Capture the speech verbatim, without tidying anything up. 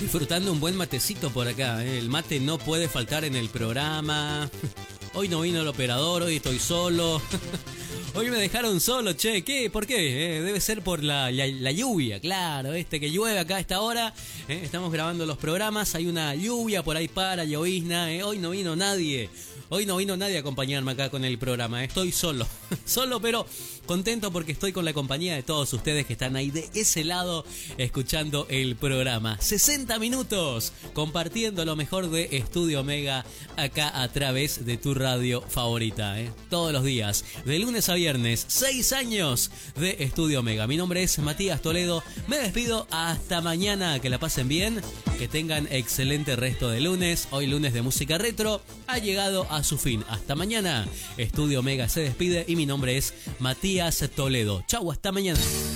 Disfrutando un buen matecito por acá, ¿eh? El mate no puede faltar en el programa. Hoy no vino el operador, hoy estoy solo. Hoy me dejaron solo, che. ¿Qué? ¿Por qué? Eh, debe ser por la, la, la lluvia, claro, este que llueve acá a esta hora. Eh, estamos grabando los programas, hay una lluvia por ahí para, llovizna. Eh, hoy no vino nadie. Hoy no vino nadie a acompañarme acá con el programa. Estoy solo. Solo, pero contento porque estoy con la compañía de todos ustedes que están ahí de ese lado escuchando el programa. sesenta minutos compartiendo lo mejor de Estudio Omega acá a través de tu radio favorita. ¿eh? Todos los días, de lunes a viernes, seis años de Estudio Omega. Mi nombre es Matías Toledo. Me despido hasta mañana. Que la pasen bien. Que tengan excelente resto de lunes. Hoy lunes de música retro ha llegado a su fin. Hasta mañana. Estudio Omega se despide y mi nombre es Matías Toledo. Chau, hasta mañana.